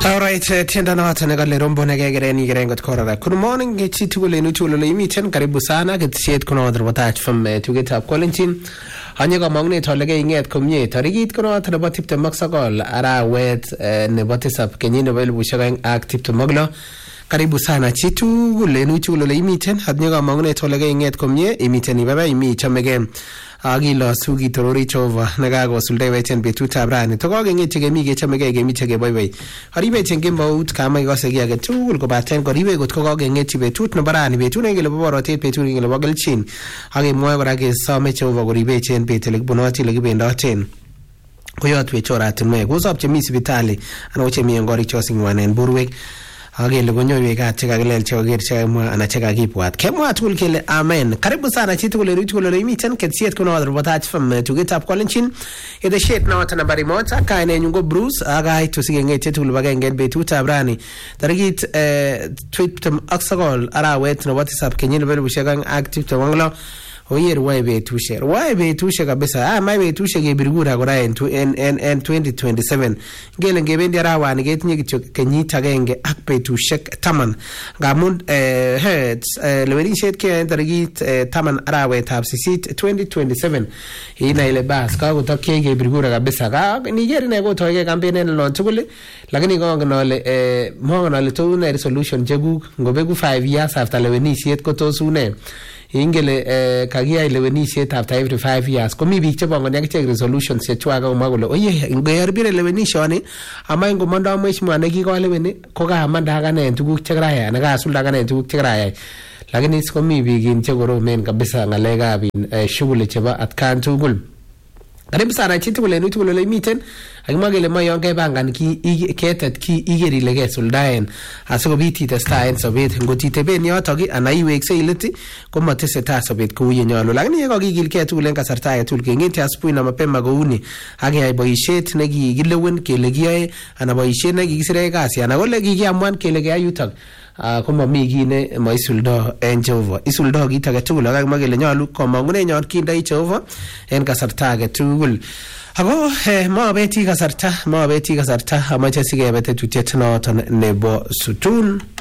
Alright, tienda na wata nagale rombo nagegere got korara. Good morning, chitugule nuchulo imichen karibu sana getisiet kuna wadra watach from tugeta kwalentin. Hanyaga mangne tolege inget komye tarigit kuna wata naba tipte maksagol ara wet nebatisap kenyi nabel bushagang ak tipte maglo. Karibu sana chitugule nuchulo imichen hanyaga mangne tolege inget komye imichen ibaba imi chamege. Agilo sugi torori chova nagago sulde wechen betut abrani to goge ngi chege mi ge chamege ge mi chege boy haribe chenge maut kama igose gi age tugul ko baten ko ribe got ko goge ngi betut no barani betut ngile borotet betut ngile bogelchin age moy gora ge some chova go ribe chen betelik bonoti legi bendaten ko yot we chorat me go sop che mi sibitali ana che mi ngori chosing wanen burwek age le gonyo we ga chega gelel choger chema ana chega gipwat kemwa tul kele amen karibu sana chitugule ritulo imiten ketsiet kuna wadro batach from to get up kwalenchin ide shet na wata nambari moja kaine nyungo bruce aga ito sigenge chitugule bagenge betuta abrani tarigit tweet aksagol ara wet no whatsapp kenyin bel bushagang active to wanglo oyer waibe tushe kabisa maibe tushe ge birgura gora en 2027 gele ngebendi arawa ni getinye kityo kenyita genge akpe tushek taman gamun leweri shet ke tarigit taman arawa tapsisit 2027 ina ile bas ka go takke ge birgura kabisa ga nigeri ne go toge campaign no tugule lakini go ngonole mo ngonole to na resolution jegu ngobegu 5 years after leweri shet ko to sune ingele kagia lewenisiet after every 5 years komi bik chebongoni ak check resolutions chechwaga umagolo oye ngoyerbire lewenisioni ama ngomondo mheshimiwa nekikoleweni ko kaamanda akane tuguk chekraya nakasulda akane tuguk chekraya lakini komi bik in chekoromen kabisa ngalekab shughuli chebo atkan tugul karibu sana chitugule nutugule imiten akimagele mayon kebangan ki ketet ki igeri lege suldaen asikobit itestaen sobet ngotiteben yotok anaiwekse ileti komateseta sobet kou yenyolu lakini yekokikilke tugul en kasarta agetugul kengete asubuhi na mapema kouni akeyai boisiet nekikilewen kele kiyoe ana boisiet nekikisire kasi ana kole kikiamuan kele keyai yutok komami kine maisuldo en Jehova isuldo kit agetugul akakimagele nyolu komangunenyon kindoi Jehova en kasarta agetugul ako mabeti kasarta amache sikebete tutiet noton nebo sutun